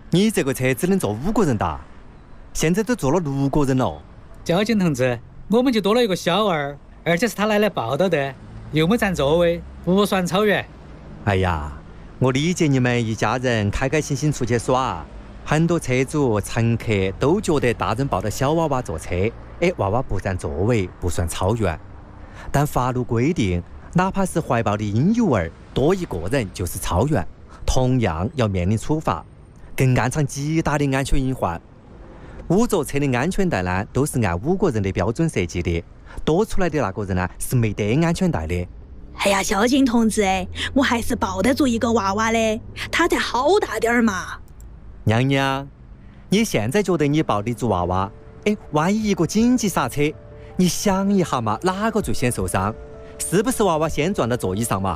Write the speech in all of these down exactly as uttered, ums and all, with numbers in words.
你这个车只能坐五个人搭，现在都坐了六个人了。 交警同志，我们就多了一个小二，而且是他来来报道的，又没占座位，不算超员。 哎呀，我理解你们一家人开开心心出去耍，很多车主乘客都觉得大人抱着小娃娃坐车，哎，娃娃不占座位不算超员。但法律规定，哪怕是怀抱的婴幼儿多一个人就是超员，同样要面临处罚，更暗藏极大的安全隐患。五座车的安全带呢，都是按五个人的标准设计的，多出来的那个人呢是没得安全带的。 哎呀，交警同志，我还是抱得住一个娃娃的，他才好大点儿嘛。 娘娘，你现在觉得你抱得住娃娃？哎，万一一个紧急刹车，你想一下嘛，哪个最先受伤？是不是娃娃先撞到座椅上嘛？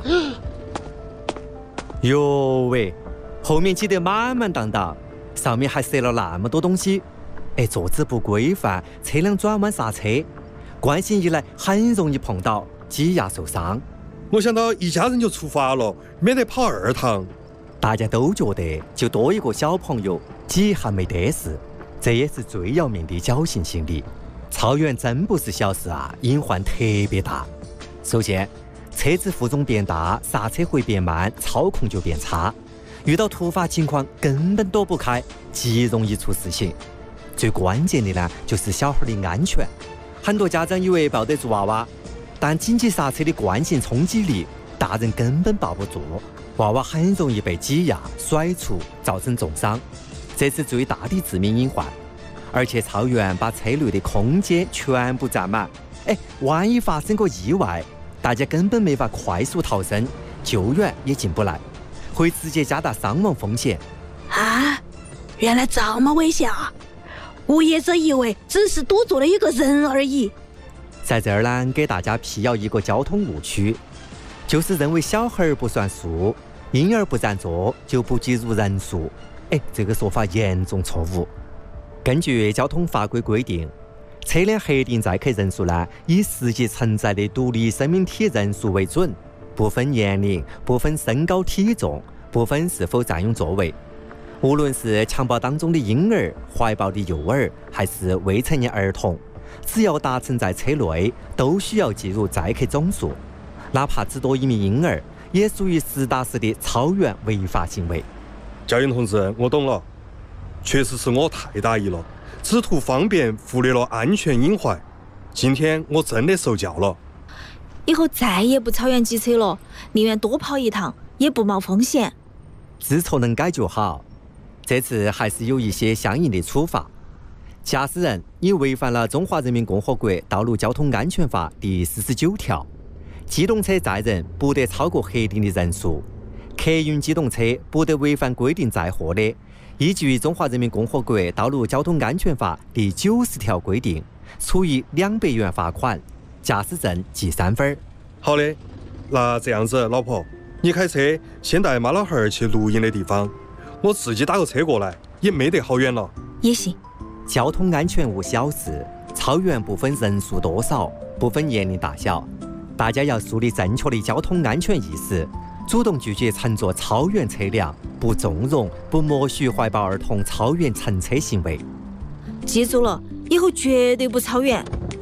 哟喂，后面挤得满满当当，上面还塞了那么多东西，哎，坐姿不规范，车辆转弯刹车，惯性一来很容易碰倒，挤压受伤。 我想到一家人就出发了，免得跑二趟。 大家都觉得就多一个小朋友，挤一下没得事，这也是最要命的侥幸心理。超员真不是小事啊，隐患特别大。首先，车子负重变大，刹车会变慢，操控就变差，遇到突发情况根本躲不开，极容易出事情。最关键的呢，就是小孩的安全。很多家长以为抱得住娃娃，但紧急刹车的惯性冲击力，大人根本抱不住，娃娃很容易被挤压、甩出，造成重伤，这是最大的致命隐患。而且超员把车内的空间全部占满，哎，万一发生个意外，大家根本没法快速逃生，救援也进不来，会直接加大伤亡风险。 啊，原来这么危险啊！我一直以为只是多坐了一个人而已。 在这儿呢，给大家辟谣一个交通误区，就是认为小孩不算数，婴儿不占座就不计入人数。哎，这个说法严重错误。根据交通法规规定，车辆核定载客人数呢，以实际承载的独立生命体人数为准，不分年龄，不分身高体重，不分是否占用座位。无论是襁褓当中的婴儿、怀抱的幼儿，还是未成年儿童，只要搭乘在车内，都需要计入载客总数。哪怕只多一名婴儿，也属于实打实的超员违法行为。 交警同志，我懂了，确实是我太大意了，只图方便，忽略了安全隐患。今天我真的受教了， 以后再也不超员挤车了，宁愿多跑一趟，也不冒风险。 知错能改就好。这次还是有一些相应的处罚。驾驶人，你违反了《中华人民共和国道路交通安全法》第四十九条，机动车载人不得超过核定的人数，客运机动车不得违反规定载货的，依据《中华人民共和国道路交通安全法》第九十条规定，处以两百元罚款，驾驶证记三分。 好的，那这样子，老婆，你开车先带妈老汉儿去露营的地方，我自己打个车过来，也没得好远了。 也行。 交通安全无小事，超员不分人数多少，不分年龄大小，大家要树立正确的交通安全意识，主动拒绝乘坐超员车辆，不纵容、不默许怀抱儿童超员乘车行为。 记住了，以后绝对不超员。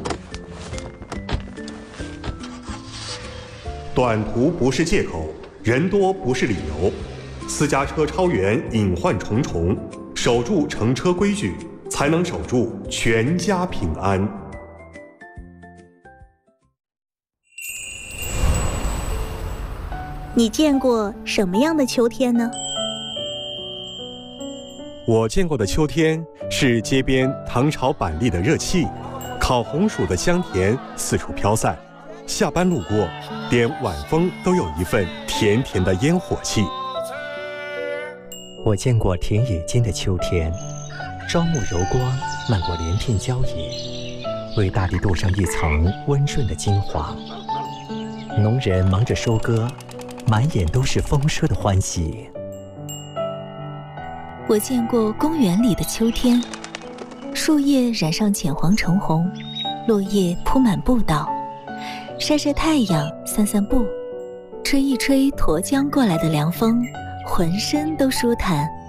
短途不是借口，人多不是理由。私家车超员隐患重重，守住乘车规矩，才能守住全家平安。 你见过什么样的秋天呢？ 我见过的秋天是街边糖炒板栗的热气，烤红薯的香甜四处飘散，下班路过，连晚风都有一份甜甜的烟火气。 我见过田野间的秋天，朝暮柔光漫过连片郊野，为大地镀上一层温润的金黄。农人忙着收割，满眼都是丰收的欢喜。 我见过公园里的秋天，树叶染上浅黄橙红，落叶铺满步道，晒晒太阳，散散步，吹一吹沱江过来的凉风，浑身都舒坦。